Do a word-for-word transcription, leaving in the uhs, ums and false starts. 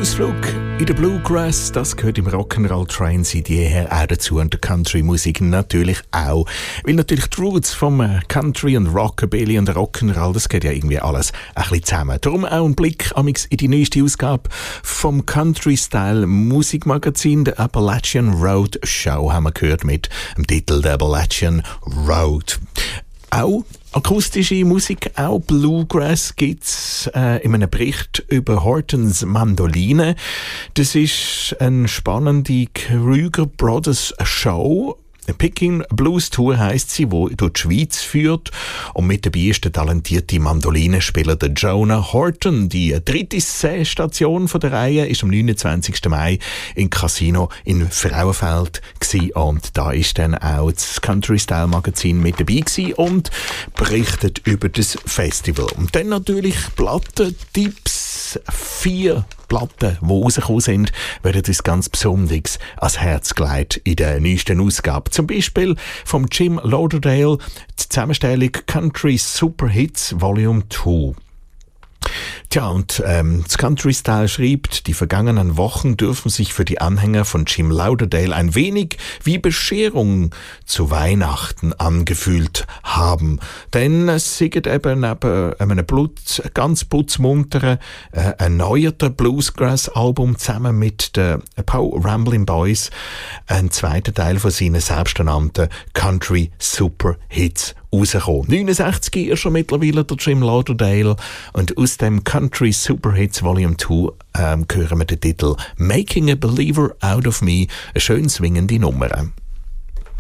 Ausflug in den Bluegrass, das gehört im Rock'n'Roll Train seit jeher auch dazu und der Country-Musik natürlich auch. Weil natürlich die Roots vom Country und Rockabilly und Rock'n'Roll, das geht ja irgendwie alles ein bisschen zusammen. Darum auch ein Blick amix in die neueste Ausgabe vom Country-Style-Musikmagazin, der Appalachian Road Show, haben wir gehört mit dem Titel der Appalachian Road. Auch akustische Musik, auch Bluegrass gibt's äh, in einem Bericht über Hortons Mandoline. Das ist eine spannende Krüger Brothers Show. Picking Blues Tour heisst sie, die durch die Schweiz führt. Und mit dabei ist der talentierte Mandolinenspieler der Jonah Horton. Die dritte Station von der Reihe ist am neunundzwanzigsten Mai im Casino in Frauenfeld gewesen. Und da ist dann auch das Country Style Magazin mit dabei gewesen und berichtet über das Festival. Und dann natürlich Plattentipps. Vier Platten, die rausgekommen sind, werden uns ganz besonders ans Herz gelegt in der neuesten Ausgabe. Zum Beispiel vom Jim Lauderdale die Zusammenstellung Country Super Hits Volume zwei. Tja, und ähm, das Country Style schreibt, die vergangenen Wochen dürfen sich für die Anhänger von Jim Lauderdale ein wenig wie Bescherung zu Weihnachten angefühlt haben. Denn es sind eben neben einem Blut, ganz putzmunteren, äh, erneuerten Bluegrass-Album zusammen mit den Pow Ramblin' Boys ein zweiter Teil von seinen selbsternannten Country Super Hits rausgekommen. neunundsechzig ist schon mittlerweile der Jim Lauderdale und aus dem Country Super Hits Volume zwei ähm, hören wir den Titel Making a Believer Out of Me, eine schön swingende Nummer.